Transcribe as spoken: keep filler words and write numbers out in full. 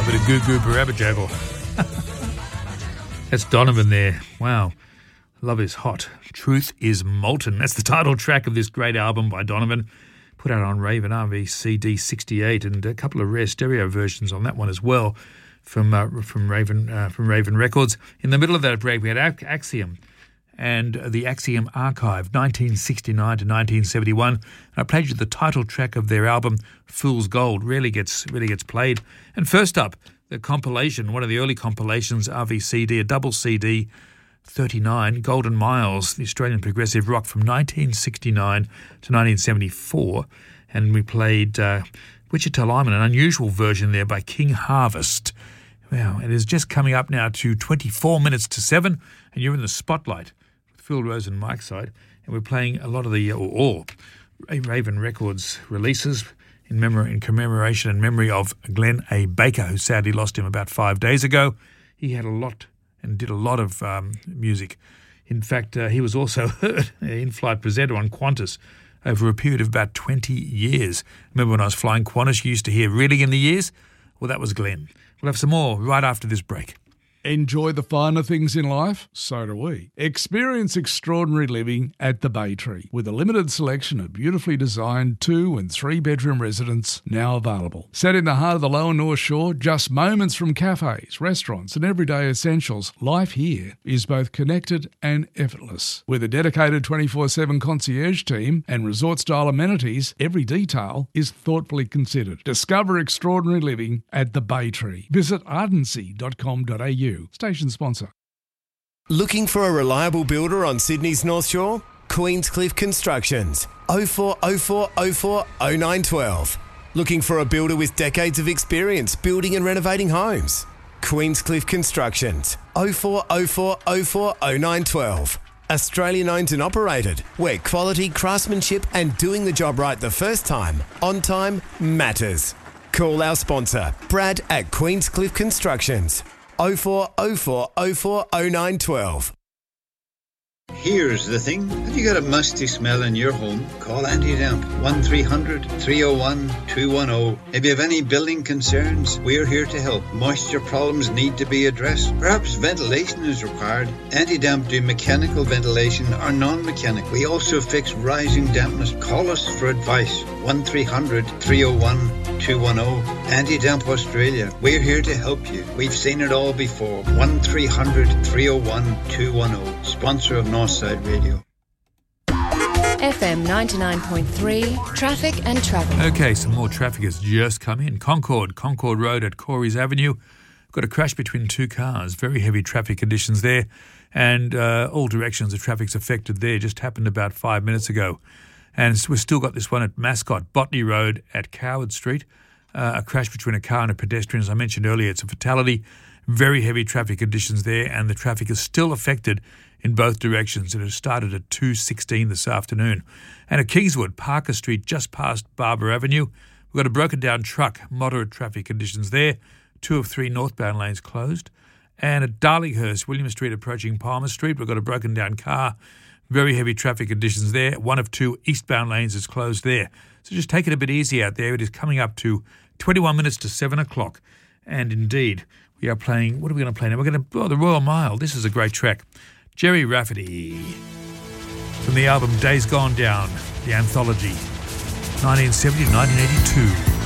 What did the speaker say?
a bit of Goo Goo Barabajagal. That's Donovan there. Wow. Love is hot. Truth is molten. That's the title track of this great album by Donovan. Put out on Raven R V C D sixty-eight, and a couple of rare stereo versions on that one as well from uh, from Raven uh, from Raven Records. In the middle of that break, we had Axiom and the Axiom Archive, nineteen sixty-nine to nineteen seventy-one. And I played you the title track of their album, Fool's Gold. Rarely gets really gets played. And first up, the compilation, one of the early compilations, R V C D, a double C D, thirty-nine, Golden Miles, the Australian progressive rock from nineteen sixty-nine to nineteen seventy-four. And we played uh, Wichita Lineman, an unusual version there by King Harvest. Wow, it is just coming up now to twenty-four minutes to seven, and you're in the spotlight with Phil Rose and Mike Side, and we're playing a lot of the, or all, Raven Records releases in memory, in commemoration and memory of Glenn A. Baker, who sadly lost him about five days ago. He had a lot and did a lot of um, music. In fact, uh, he was also an in-flight presenter on Qantas over a period of about twenty years. Remember when I was flying Qantas, you used to hear reeling in the ears? Well, that was Glenn. We'll have some more right after this break. Enjoy the finer things in life? So do we. Experience extraordinary living at the Bay Tree with a limited selection of beautifully designed two and three bedroom residences now available. Set in the heart of the Lower North Shore, just moments from cafes, restaurants and everyday essentials, life here is both connected and effortless. With a dedicated twenty-four seven concierge team and resort-style amenities, every detail is thoughtfully considered. Discover extraordinary living at the Bay Tree. Visit ardency dot com dot a u. Station sponsor. Looking for a reliable builder on Sydney's North Shore? Queenscliff Constructions. oh four oh four oh four oh nine one two. Looking for a builder with decades of experience building and renovating homes? Queenscliff Constructions. oh four oh four oh four oh nine one two. Australian owned and operated, where quality, craftsmanship and doing the job right the first time, on time, matters. Call our sponsor, Brad at Queenscliff Constructions. oh four oh four oh four oh nine one two. Here's the thing. Have you got a musty smell in your home? Call Anti-Damp. one three hundred three oh one two one oh. If you have any building concerns, we're here to help. Moisture problems need to be addressed. Perhaps ventilation is required. Anti-Damp do mechanical ventilation or non-mechanical. We also fix rising dampness. Call us for advice. one three hundred three oh one two one oh. Anti-Damp Australia. We're here to help you. We've seen it all before. one three hundred three oh one two one oh. Sponsor of Northside Radio. F M ninety-nine point three, traffic and travel. Okay, some more traffic has just come in. Concord, Concord Road at Corey's Avenue. Got a crash between two cars. Very heavy traffic conditions there. And uh, all directions of traffic's affected there. Just happened about five minutes ago. And we've still got this one at Mascot, Botany Road at Coward Street. Uh, a crash between a car and a pedestrian. As I mentioned earlier, it's a fatality. Very heavy traffic conditions there, and the traffic is still affected in both directions. It has started at two sixteen this afternoon. And at Kingswood, Parker Street, just past Barber Avenue, we've got a broken down truck, moderate traffic conditions there. Two of three northbound lanes closed. And at Darlinghurst, William Street approaching Palmer Street, we've got a broken down car. Very heavy traffic conditions there. One of two eastbound lanes is closed there. So just take it a bit easy out there. It is coming up to twenty-one minutes to seven o'clock. And indeed, we are playing, what are we going to play now? We're going to, oh, the Royal Mile. This is a great track. Jerry Rafferty from the album Days Gone Down, the anthology, nineteen seventy to nineteen eighty-two.